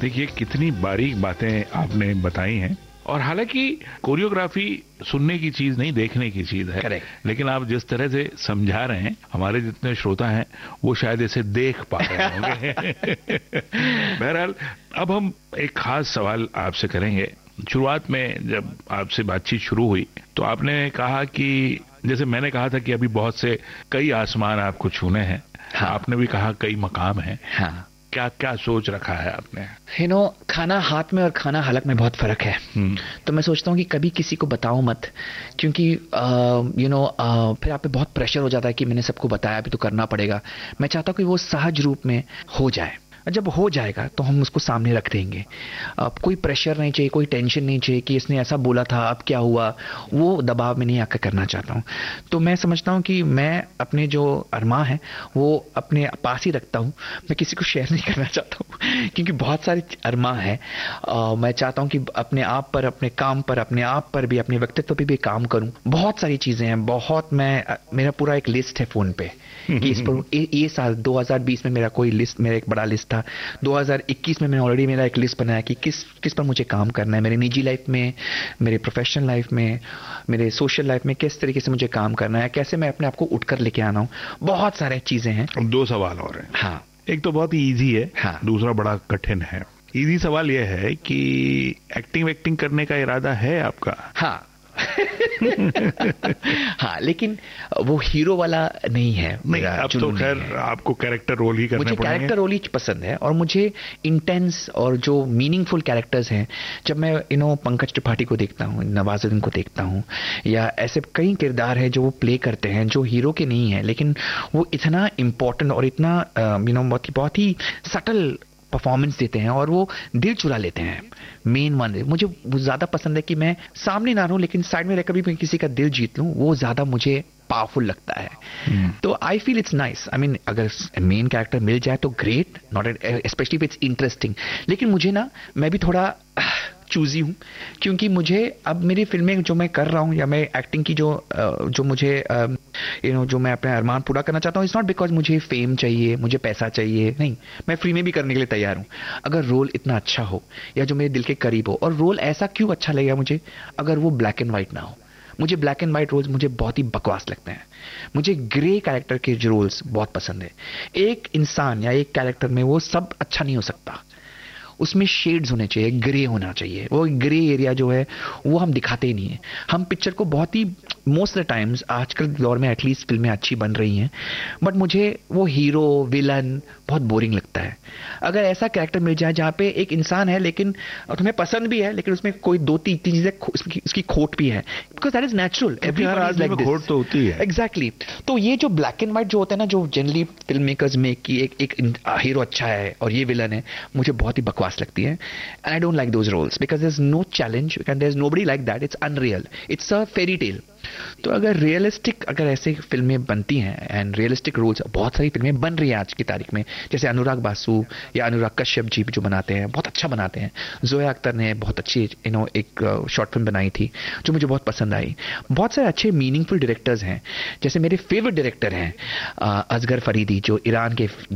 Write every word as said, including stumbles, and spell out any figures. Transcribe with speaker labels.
Speaker 1: देखिए कितनी बारीक बातें आपने बताई हैं, और हालांकि कोरियोग्राफी सुनने की चीज नहीं, देखने की चीज है।
Speaker 2: Correct.
Speaker 1: लेकिन आप जिस तरह से समझा रहे हैं, हमारे जितने श्रोता हैं वो शायद इसे देख पा रहे होंगे। बहरहाल, अब हम एक खास सवाल आपसे करेंगे। शुरुआत में जब आपसे बातचीत शुरू हुई तो आपने कहा कि, जैसे मैंने कहा था कि अभी बहुत से कई आसमान आपको छूने हैं,
Speaker 2: हाँ.
Speaker 1: आपने भी कहा कई मकाम हैं।
Speaker 2: हाँ.
Speaker 1: क्या क्या सोच रखा है आपने?
Speaker 2: यू नो, खाना हाथ में और खाना हलक में बहुत फर्क है। तो मैं सोचता हूँ कि कभी किसी को बताओ मत, क्योंकि यू नो फिर आप पे बहुत प्रेशर हो जाता है कि मैंने सबको बताया, अभी तो करना पड़ेगा। मैं चाहता हूँ कि वो सहज रूप में हो जाए। जब हो जाएगा तो हम उसको सामने रख देंगे। अब कोई प्रेशर नहीं चाहिए, कोई टेंशन नहीं चाहिए कि इसने ऐसा बोला था अब क्या हुआ, वो दबाव में नहीं आकर करना चाहता हूँ। तो मैं समझता हूँ कि मैं अपने जो अरमा है वो अपने पास ही रखता हूँ, मैं किसी को शेयर नहीं करना चाहता हूँ, क्योंकि बहुत सारे अरमा है। मैं चाहता हूँ कि अपने आप पर, अपने काम पर, अपने आप पर भी, अपने व्यक्तित्व पर भी काम करूँ। बहुत सारी चीजें हैं, बहुत, मैं मेरा पूरा एक लिस्ट है फोन पे कि इस पर ये साल दो हज़ार बीस में मेरा कोई लिस्ट, मेरा एक बड़ा लिस्ट था। दो हज़ार इक्कीस में मैंने ऑलरेडी मेरा एक लिस्ट बनाया कि किस किस पर मुझे काम करना है, मेरी निजी लाइफ में, मेरे प्रोफेशनल लाइफ में, मेरे सोशल लाइफ में किस तरीके से मुझे काम करना है, कैसे मैं अपने आप को उठकर लेके आना हूँ। बहुत सारे चीजें हैं।
Speaker 1: दो सवाल और हैं।
Speaker 2: हाँ.
Speaker 1: एक तो बहुत ही इजी है,
Speaker 2: हाँ.
Speaker 1: दूसरा बड़ा कठिन है। इजी सवाल यह है कि एक्टिंग वेक्टिंग करने का इरादा है आपका?
Speaker 2: हाँ. हाँ, लेकिन वो हीरो वाला नहीं है।
Speaker 1: नहीं, अब तो खैर आपको कैरेक्टर रोल ही करने
Speaker 2: मुझे
Speaker 1: पड़ेंगे।
Speaker 2: कैरेक्टर रोल ही पसंद है, और मुझे इंटेंस और जो मीनिंगफुल कैरेक्टर्स हैं, जब मैं यू नो पंकज त्रिपाठी को देखता हूँ, नवाजुद्दीन को देखता हूँ, या ऐसे कई किरदार हैं जो वो प्ले करते हैं जो हीरो के नहीं है, लेकिन वो इतना इम्पोर्टेंट और इतना यू नो बहुत बहुत ही सटल परफॉर्मेंस देते हैं और वो दिल चुरा लेते हैं। मेन वन मुझे ज्यादा पसंद है कि मैं सामने ना रहूं, लेकिन साइड में रहकर भी मैं किसी का दिल जीत लूं, वो ज्यादा मुझे पावरफुल लगता है। hmm. तो I feel it's nice. I mean, अगर मेन कैरेक्टर मिल जाए तो great, not specially if it's interesting. लेकिन मुझे ना, मैं भी थोड़ा चूजी हूँ, क्योंकि मुझे अब मेरी फिल्में जो मैं कर रहा हूँ, या मैं एक्टिंग की जो जो मुझे यू नो जो मैं अपने अरमान पूरा करना चाहता हूँ, इट्स नॉट बिकॉज मुझे फेम चाहिए, मुझे पैसा चाहिए, नहीं। मैं फ्री में भी करने के लिए तैयार हूँ, अगर रोल इतना अच्छा हो या जो मेरे दिल के करीब हो। और रोल ऐसा क्यों अच्छा लगेगा मुझे, अगर वो ब्लैक एंड व्हाइट ना हो। मुझे ब्लैक एंड व्हाइट रोल्स मुझे बहुत ही बकवास लगते हैं। मुझे ग्रे कैरेक्टर के जो रोल्स बहुत पसंद है। एक इंसान या एक कैरेक्टर में वो सब अच्छा नहीं हो सकता, उसमें शेड्स होने चाहिए, ग्रे होना चाहिए। वो ग्रे एरिया जो है वो हम दिखाते ही नहीं है। हम पिक्चर को बहुत ही मोस्ट ऑफ द टाइम्स, आजकल दौर में एटलीस्ट फिल्में अच्छी बन रही हैं, बट मुझे वो हीरो विलन बहुत बोरिंग लगता है। अगर ऐसा कैरेक्टर मिल जाए जहाँ पे एक इंसान है लेकिन तुम्हें पसंद भी है, लेकिन उसमें कोई दो तीन चीजें उसकी, उसकी खोट भी है, because that is natural.
Speaker 1: Everyone like this. खोट तो होती है।
Speaker 2: एग्जैक्टली। तो ये जो ब्लैक एंड व्हाइट जो होता है ना, जो जनरली फिल्म मेकर्स मेक की एक एक हीरो अच्छा है और ये विलन है, मुझे बहुत ही बकवास लगती है। And I don't like those roles because there is no challenge and there is nobody like that. It's unreal, it's a fairy tale. तो अगर रियलिस्टिक अगर ऐसे फिल्में बनती हैं एंड रियलिस्टिक रोल्स, बहुत सारी फिल्में बन रही हैं आज की तारीख में, जैसे अनुराग बासु या अनुराग कश्यप जी जो बनाते हैं, बहुत अच्छा बनाते हैं। जोया अख्तर ने बहुत अच्छी यू नो एक शॉर्ट फिल्म बनाई थी जो मुझे बहुत पसंद आई। बहुत सारे अच्छे मीनिंगफुल डायरेक्टर्स हैं, जैसे मेरे फेवरेट डायरेक्टर हैं असगर फरीदी, जो ईरान के